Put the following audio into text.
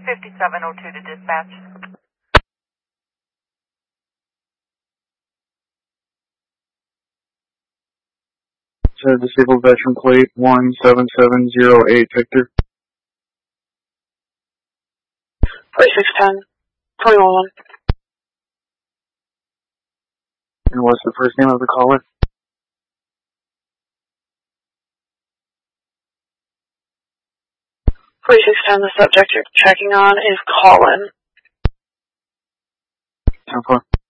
5702 to dispatch. Disabled veteran plate 17708 Victor. 4610, 21. And what's the first name of the caller? 4610, the subject you're checking on is Colin. 10-4.